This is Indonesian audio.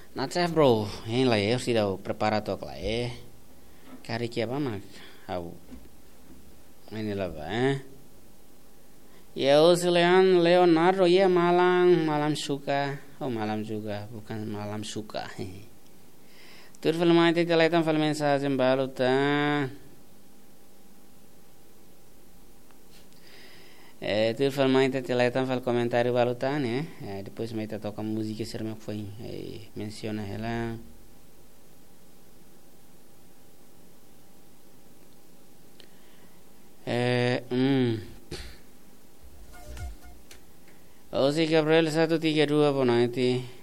Nada, bro. Lá eu se dá o preparatório lá é. Cara que é para mas au. Ini lah bah. Ya Leonardo ya malam suka. Oh malam juga bukan malam suka. Tur film itu kelihatan film mensagem balutan. Tur film itu kelihatan film comentário balutan ya. Depois me toca música ser me foi. Menciona ela. Oh si Gabriel 132 po nanti.